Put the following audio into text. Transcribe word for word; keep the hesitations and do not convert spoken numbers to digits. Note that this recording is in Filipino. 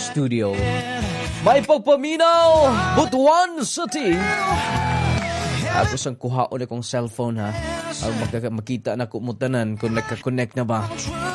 studio. May pagpaminaw, Butuan City. Ako sang kuhaon akong cellphone ha. Ang makita na kumutanan kung nagka-connect na ba.